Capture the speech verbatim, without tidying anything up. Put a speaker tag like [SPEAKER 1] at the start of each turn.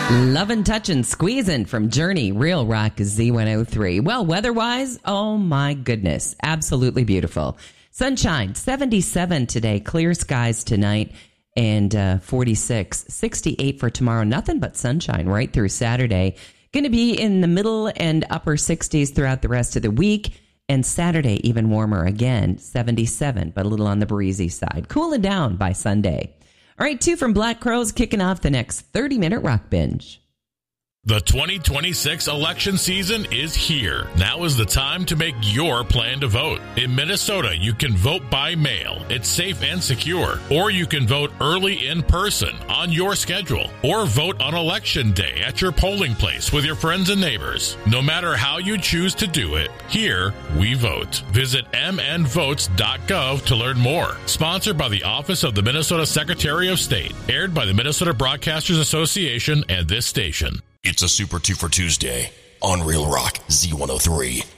[SPEAKER 1] Lovin', touchin', squeezin' from Journey, Real Rock Z one oh three. Well, weather-wise, oh my goodness, absolutely beautiful. Sunshine, seventy-seven today, clear skies tonight, and uh, forty-six, sixty-eight for tomorrow. Nothing but sunshine right through Saturday. Going to be in the middle and upper sixties throughout the rest of the week, and Saturday even warmer again, seventy-seven, but a little on the breezy side. Cooling down by Sunday. All right, two from Black Crowes kicking off the next thirty-minute rock binge.
[SPEAKER 2] The twenty twenty-six election season is here. Now is the time to make your plan to vote. In Minnesota, you can vote by mail. It's safe and secure. Or you can vote early in person on your schedule. Or vote on election day at your polling place with your friends and neighbors. No matter how you choose to do it, here we vote. Visit m n votes dot gov to learn more. Sponsored by the Office of the Minnesota Secretary of State. Aired by the Minnesota Broadcasters Association and this station.
[SPEAKER 3] It's a Super Two for Tuesday on Real Rock Z one oh three.